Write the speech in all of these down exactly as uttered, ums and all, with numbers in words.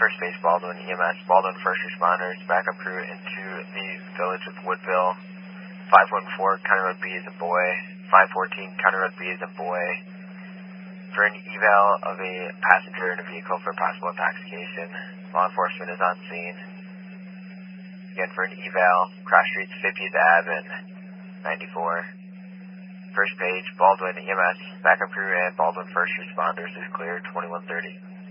First base, Baldwin, E M S, Baldwin, first responders, backup crew into the village of Woodville. five one four, County Road B is a boy. five fourteen, County Road B is a boy. For an eval of a passenger in a vehicle for possible intoxication. Law enforcement is on scene. Again, for an eval, cross streets fiftieth Avenue and ninety-four. First page, Baldwin, E M S, backup crew and Baldwin first responders is clear, twenty-one thirty.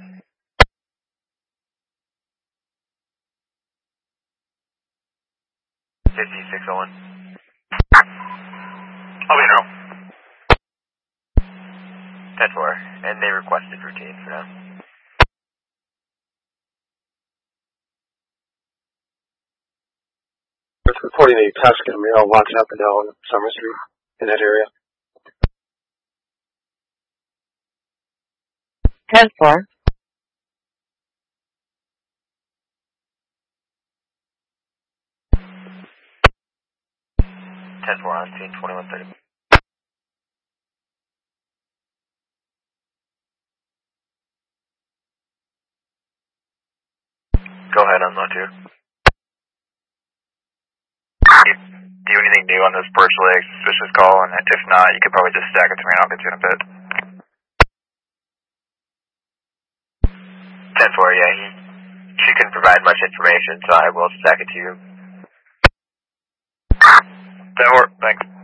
fifty-six oh one. I'll be in row. ten four, and they requested routine for now. It's reporting a Tuscan male walking up and down Summer Street in that area. ten four. ten four on scene, twenty-one thirty. Go ahead on lot two. Do you have anything new on this Birch Lake suspicious call? And if not, you could probably just stack it to me and I'll get to you in a bit. ten four, yeah, he, she couldn't provide much information, so I will stack it to you. ten four, thanks.